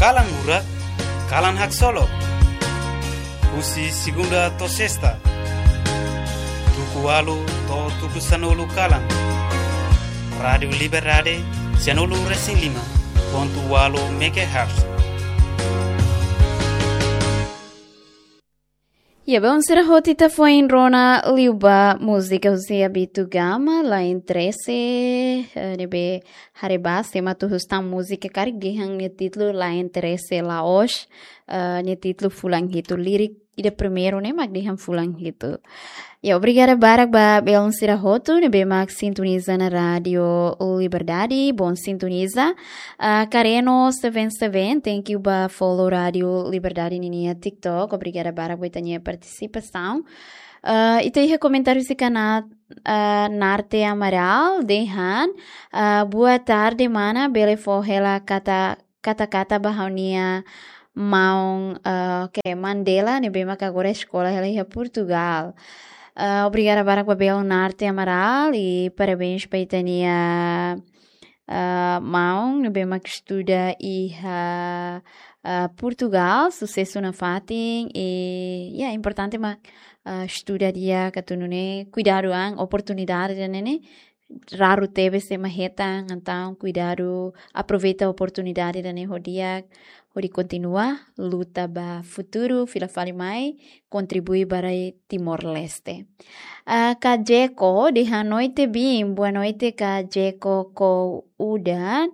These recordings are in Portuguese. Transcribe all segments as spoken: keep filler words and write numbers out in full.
Kalan urak, kalan hak solo. Usi segunda to sexta. Tuku walu to tuku sanolu kalan. Radio Liberdade, sanolu resing lima, pontu walu megahertz. Ja, bij ons rehotita foi em Rona liuba música usia bitu gama lá em treze nebe haribas tema tu hustam música karik dihang ni título lá em treze lá hoje ni título fulang gitu lirik ida primeiro né mag dihang fulang gitu. Ja, obrigada barak ba bel ons rehoto nebe mag sintoniza na radio Liberdade, bom sintoniza. Uh, Kareno seven seven, thank you ba follow radio Liberdade ninia TikTok. Obrigada barak ba tanya participação. Uh, itu ia comentário se canal uh, Narte Amaral dehan. Uh, boa tarde mana bele forrela kata kata kata bahaunia maung uh, que Mandela nebe mag agora escola ela ia Portugal. Uh, obrigada para o Belo Narte Amaral e parabéns para a Itania uh, Maung, no bem que estuda e uh, uh, Portugal, sucesso na fating e yeah, é importante mas uh, estuda dia que tu não é cuidado ang oportunidade né raro teve se maheta então cuidado aproveita a oportunidade da né rodia Hori continua, luta ba futuro, fila fali mai, contribui para Timor-Leste. Uh, ka Jeko, de noite bim, boa noite ka Jeko ko udan,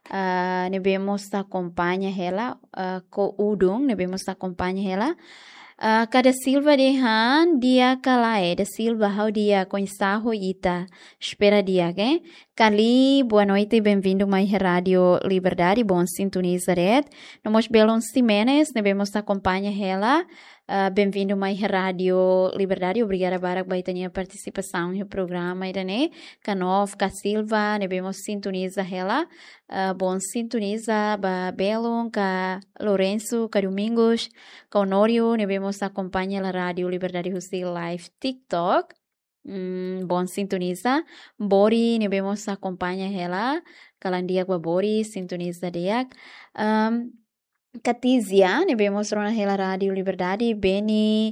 uh, nebemos acompanha ela, uh, ko udung, nebemos acompanha ela. Uh, kada Silva de Han dia kalae da Silva how dia com sarro ita espera dia que Kali boa noite bem-vindo mais rádio Liberdade bom sintoniza red nomos belon Simenes nebemos acompanha ela uh, bem-vindo mais rádio Liberdade obrigada barak baitania participação no programa irane Kanov ka Silva nebemos sintoniza ela uh, bom sintoniza ba belon ka Lorenzo ka Domingos ka Honorio nebemos acompanha a rádio Liberdade Hustil live TikTok. Mm, bom sintoniza. Bori nebemos acompanha ela. Kalandiak ba Bori sintoniza diak. Um, Katizia nebemos rona ela rádio Liberdade. Beni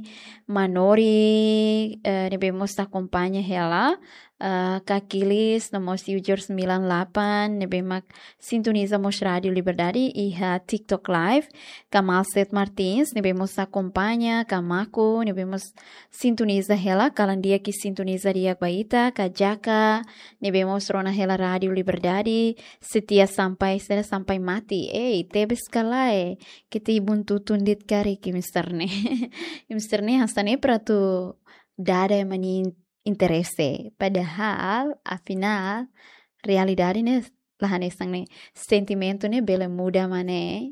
Manori uh, nebemos acompanha ela. Uh, Kakilis nomor user sembilan delapan nebemak sintoniza mos Radio Liberdade e ha TikTok live Kamal Set Martins nebemos acompanha Kamako nebemos sintoniza ela kalandia que sintoniza dia baita Kajaka nebemos rona ela Radio Liberdade setia sampai será sampai mati ei tebes kalai que te buntu tundit kari que mister ne mister ne hastane para tu dada manin interesse. Padahal, afinal, realidade né, lá nessa né, sentimento né, bela muda mané.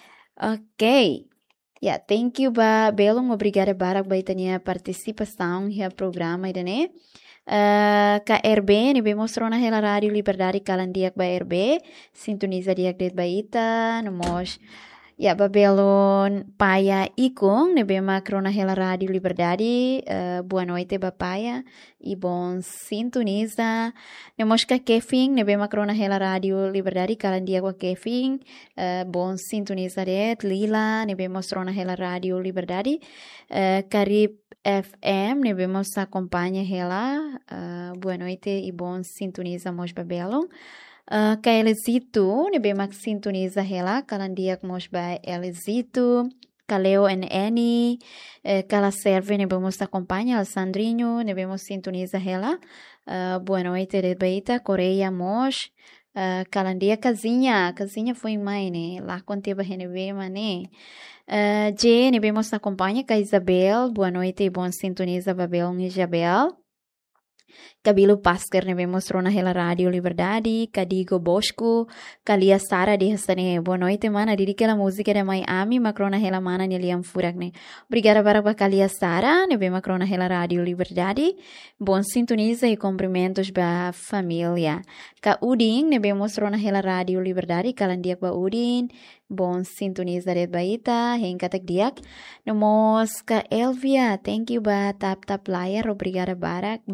Ok. Yeah, thank you ba belong obrigada barak baitania participação no programa né. Uh, ka R B, ne be mostrou na hela rádio Liberdade kalandiak ba R B, sintoniza diak det baita, nomos Ya, Babelon Paya Ikong, nebe macro na hela rádio Liberdade. Uh, boa noite, Bapaya. E bom sintoniza. Nemos ka Kefing, nebe macro na hela rádio Liberdade. Kalandia kwa Kefing. Uh, bom sintoniza det. Lila, nebe mostrou na hela rádio Liberdade. Uh, Carib F M, nebe mos acompanha ela. Uh, boa noite e bom sintoniza mos Babelon. Uh, ka Elizito, nebe mak sintoniza ela, kalandiak mos ba Elizito, ka Leo and Annie, uh, kala serve nebe mos acompanha, Alessandrinho, nebe mos sintoniza ela, uh, boa noite de beita, Coreia mos, uh, kalandia casinha, casinha foi mãe, né, lá conteba renebe mané, uh, J, nebe mos acompanha, ka Isabel, boa noite e bom sintoniza Babel Isabel, Cabelo Pascar nebe mostrou na hela rádio Liberdade, Cadigo Bosco, Kalia Sara de Hastane. Boa noite, mana. Diri que a música de Miami, macrona hela mana neliam furakne. Obrigada para Kalia Sara, nebe macrona hela rádio Liberdade. Bom sintoniza e cumprimentos ba família. Ka Udin nebe mostrou na hela rádio Liberdade, kalandiak ba Udin. Bom sintoniza de baita, henkatak diak. Nomos ka Elvia, thank you ba tap tap layar. Obrigada barak ba hirak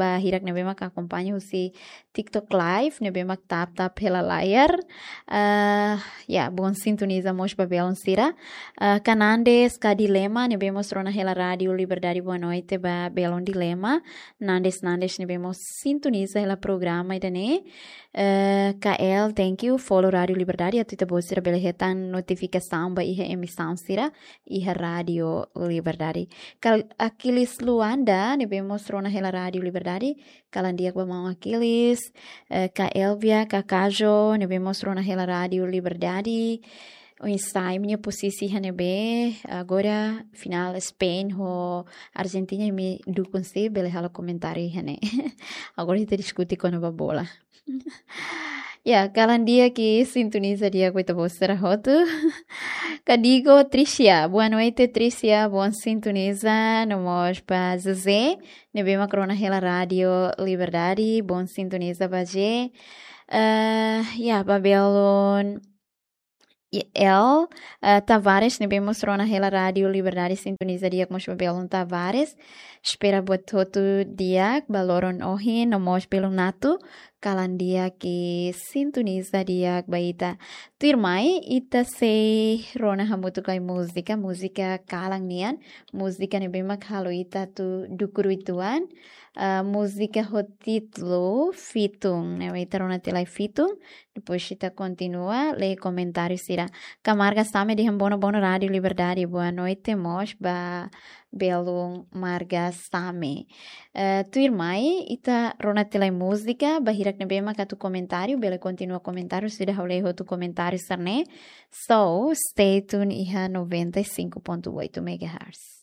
nebe mak acompanha o si TikTok live, nebe mak tap tap pela layar. Uh, ya, bom sintoniza mos babel sira. Uh, canandes ka dilema nebe mostrou na hela rádio Liberdade boa noite ba belon dilema. Nandes nandes nebe mos sintoniza hela programa ida ne. Uh, K L, thank you. Follow Rádio Liberdade. Atu ita bosira bele hetan notificação ba iha emissão sira iha Rádio Liberdade. Kal Aquiles Luanda nebe mostrou na hela Rádio Liberdade. Kalandiak ba mau Aquiles. Uh, K Elvia, Kakajo nebe mostrou na hela Rádio Liberdade. O ensaio minha posisi hanebe agora final Spain ho Argentina me dukun se bele hala komentari hane. Agora kita diskuti kono ba bola. Ya, kalan dia que sintoniza dia com ita vostra roto. Cadigo Tricia, boa noite Tricia, bom sintoniza, nomos pa Zezé, nebe macrona hela Rádio Liberdade, bom sintoniza baje. Uh, ya, babelon El uh, Tavares, nebe mostrou na hela Rádio Liberdade sintoniza dia com babelon Tavares. Espera buat todo dia, baloron ohin, nomos belum nato. Kalan dia que sintoniza dia baita turmai ita se rona hamutu kai música música kalang nian música nebe mak halo ita tu dukuru ituan uh, música ho título fitung nebe ita rona tilai fitung depois ita continua le comentários sira Camarga Same de Bono Bono Rádio Liberdade boa noite mos ba belum Marga Same uh, turmai ita rona tilai música bahira nebe mak tu comentário bele continua comentário sudah oleh tu comentário sarne so stay tuned iha noventa e cinco ponto oito megahertz.